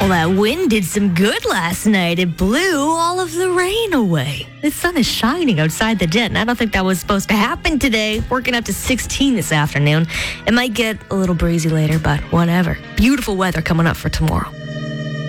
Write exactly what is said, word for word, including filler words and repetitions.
Well, that wind did some good last night. It blew all of the rain away. The sun is shining outside the den. I don't think that was supposed to happen today. Working up to sixteen this afternoon. It might get a little breezy later, but whatever. Beautiful weather coming up for tomorrow.